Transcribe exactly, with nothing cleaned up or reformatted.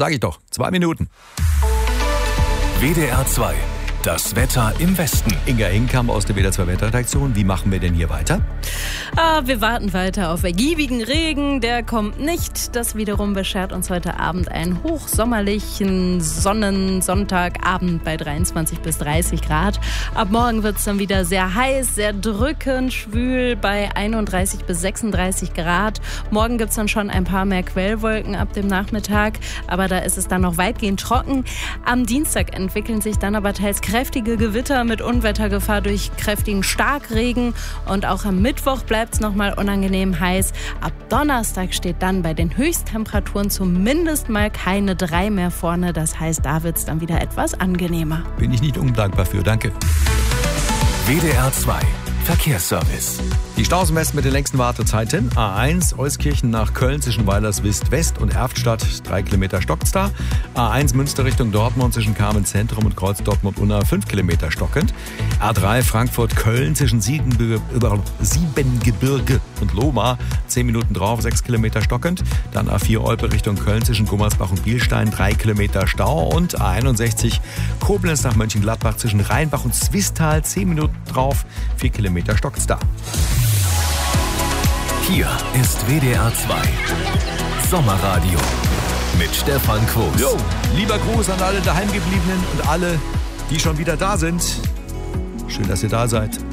Sag ich doch, zwei Minuten. W D R zwei. Das Wetter im Westen. Inga Hinkamp aus der W D R zwei Wetterredaktion. Wie machen wir denn hier weiter? Ah, wir warten weiter auf ergiebigen Regen. Der kommt nicht. Das wiederum beschert uns heute Abend einen hochsommerlichen Sonnensonntagabend bei dreiundzwanzig bis dreißig Grad. Ab morgen wird es dann wieder sehr heiß, sehr drückend, schwül bei einunddreißig bis sechsunddreißig Grad. Morgen gibt es dann schon ein paar mehr Quellwolken ab dem Nachmittag, aber da ist es dann noch weitgehend trocken. Am Dienstag entwickeln sich dann aber teils kräftige Gewitter mit Unwettergefahr durch kräftigen Starkregen und auch am Mittwoch bleibt es nochmal unangenehm heiß. Ab Donnerstag steht dann bei den Höchsttemperaturen zumindest mal keine drei mehr vorne. Das heißt, da wird es dann wieder etwas angenehmer. Bin ich nicht undankbar für, danke. W D R zwei Verkehrsservice. Die Staus im Westen mit den längsten Wartezeiten. A eins Euskirchen nach Köln zwischen Weilerswist West und Erftstadt, drei Kilometer stockt's da. A eins Münster Richtung Dortmund zwischen Kamen Zentrum und Kreuz Dortmund-Unna, fünf Kilometer stockend. A drei Frankfurt-Köln zwischen Siebengebirge, Siebengebirge und Lohmar, zehn Minuten drauf, sechs Kilometer stockend. Dann A vier Olpe Richtung Köln zwischen Gummersbach und Bielstein, drei Kilometer Stau. Und A einundsechzig Koblenz nach Mönchengladbach zwischen Rheinbach und Zwistal, zehn Minuten drauf, vier Kilometer stockt's da. Hier ist W D R zwei Sommerradio mit Stefan Quos. Jo, lieber Gruß an alle Daheimgebliebenen und alle, die schon wieder da sind. Schön, dass ihr da seid.